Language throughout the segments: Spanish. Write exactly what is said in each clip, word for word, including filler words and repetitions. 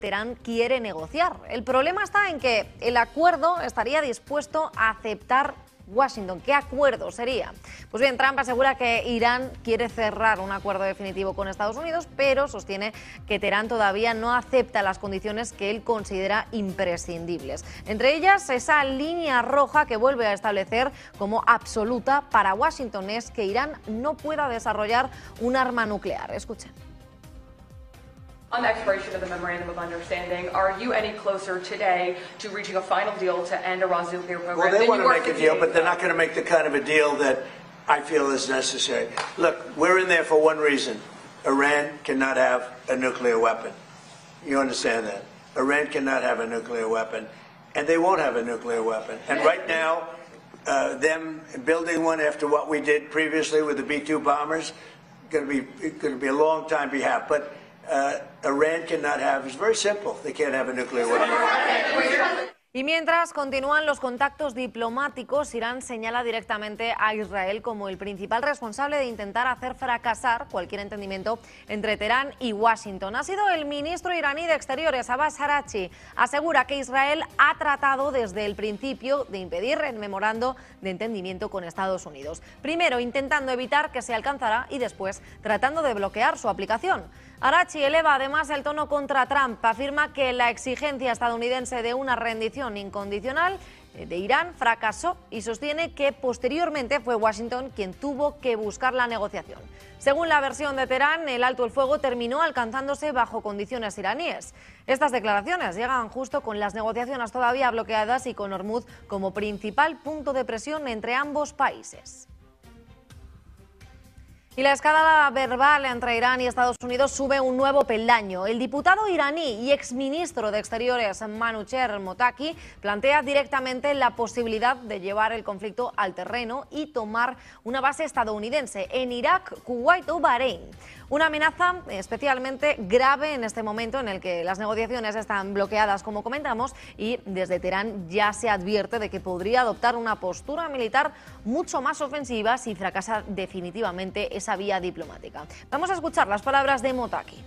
Teherán quiere negociar. El problema está en que el acuerdo estaría dispuesto a aceptar Washington. ¿Qué acuerdo sería? Pues bien, Trump asegura que Irán quiere cerrar un acuerdo definitivo con Estados Unidos, pero sostiene que Teherán todavía no acepta las condiciones que él considera imprescindibles. Entre ellas, esa línea roja que vuelve a establecer como absoluta para Washington es que Irán no pueda desarrollar un arma nuclear. Escuchen. On the expiration of the Memorandum of Understanding, are you any closer today to reaching a final deal to end Iran's nuclear program? Well, they want to make a deal, but they're not going to make the kind of a deal that I feel is necessary. Look, we're in there for one reason. Iran cannot have a nuclear weapon. You understand that? Iran cannot have a nuclear weapon, and they won't have a nuclear weapon. And right now, uh, them building one after what we did previously with the B two bombers, going to be going to be a long time behalf. But Uh, Iran cannot have, it's very simple, they can't have a nuclear weapon. Y mientras continúan los contactos diplomáticos, Irán señala directamente a Israel como el principal responsable de intentar hacer fracasar cualquier entendimiento entre Teherán y Washington. Ha sido el ministro iraní de Exteriores, Abbas Araghchi. Asegura que Israel ha tratado desde el principio de impedir el memorando de entendimiento con Estados Unidos. Primero intentando evitar que se alcanzara y después tratando de bloquear su aplicación. Araghchi eleva además el tono contra Trump. Afirma que la exigencia estadounidense de una rendición incondicional de Irán fracasó y sostiene que posteriormente fue Washington quien tuvo que buscar la negociación. Según la versión de Teherán, el alto el fuego terminó alcanzándose bajo condiciones iraníes. Estas declaraciones llegan justo con las negociaciones todavía bloqueadas y con Hormuz como principal punto de presión entre ambos países. Y la escalada verbal entre Irán y Estados Unidos sube un nuevo peldaño. El diputado iraní y exministro de Exteriores Manouchehr Mottaki plantea directamente la posibilidad de llevar el conflicto al terreno y tomar una base estadounidense en Irak, Kuwait o Bahrein. Una amenaza especialmente grave en este momento en el que las negociaciones están bloqueadas, como comentamos, y desde Teherán ya se advierte de que podría adoptar una postura militar mucho más ofensiva si fracasa definitivamente esa vía diplomática. Vamos a escuchar las palabras de Mottaki.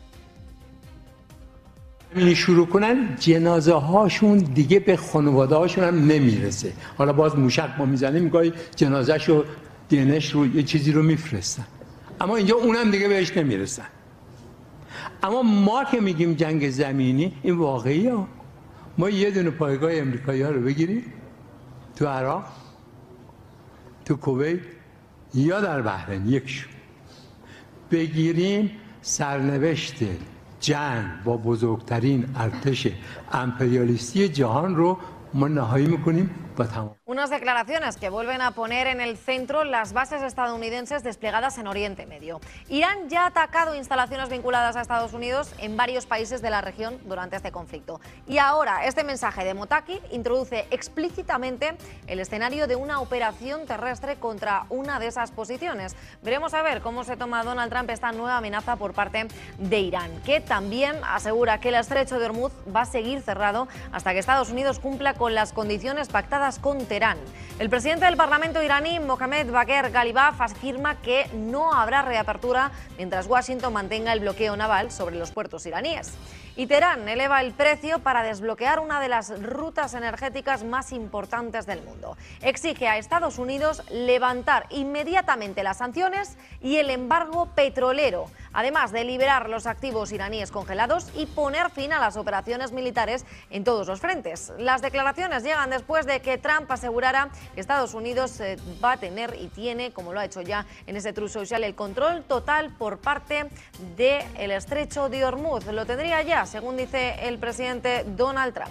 این شروع کنن جنازه هاشون دیگه به خانواده هاشون هم نمیرسه. حالا باز موشک ما میزنیم گاهی جنازه‌شو دینش رو یه چیزی رو میفرستن. اما اینجا اونم دیگه بهش نمیرسن. اما ما که میگیم جنگ زمینی این واقعیه. ما یه دونه پایگاه امریکایی‌ها رو بگیریم تو عراق، تو کویت یا در بحرین یکشون بگیریم سرنوشت جنگ با بزرگترین ارتش امپریالیستی جهان رو ما نهایی میکنیم با تمام. Unas declaraciones que vuelven a poner en el centro las bases estadounidenses desplegadas en Oriente Medio. Irán ya ha atacado instalaciones vinculadas a Estados Unidos en varios países de la región durante este conflicto. Y ahora este mensaje de Mottaki introduce explícitamente el escenario de una operación terrestre contra una de esas posiciones. Veremos a ver cómo se toma Donald Trump esta nueva amenaza por parte de Irán, que también asegura que el estrecho de Hormuz va a seguir cerrado hasta que Estados Unidos cumpla con las condiciones pactadas con Teherán. El presidente del Parlamento iraní, Mohammad Bagher Ghalibaf, afirma que no habrá reapertura mientras Washington mantenga el bloqueo naval sobre los puertos iraníes. Y Teherán eleva el precio para desbloquear una de las rutas energéticas más importantes del mundo. Exige a Estados Unidos levantar inmediatamente las sanciones y el embargo petrolero, además de liberar los activos iraníes congelados y poner fin a las operaciones militares en todos los frentes. Las declaraciones llegan después de que Trump asegurara que Estados Unidos eh, va a tener y tiene, como lo ha hecho ya en ese Truth Social, el control total por parte del estrecho de Hormuz. Lo tendría ya, según dice el presidente Donald Trump.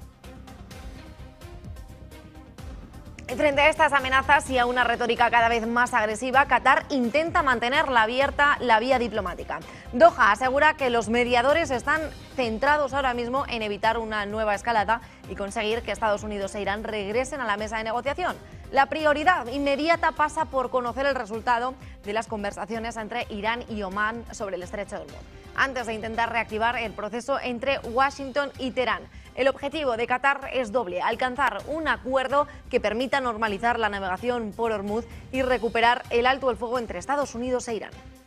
Frente a estas amenazas y a una retórica cada vez más agresiva, Qatar intenta mantenerla abierta la vía diplomática. Doha asegura que los mediadores están centrados ahora mismo en evitar una nueva escalada y conseguir que Estados Unidos e Irán regresen a la mesa de negociación. La prioridad inmediata pasa por conocer el resultado de las conversaciones entre Irán y Omán sobre el estrecho de Hormuz, antes de intentar reactivar el proceso entre Washington y Teherán. El objetivo de Qatar es doble: alcanzar un acuerdo que permita normalizar la navegación por Hormuz y recuperar el alto el fuego entre Estados Unidos e Irán.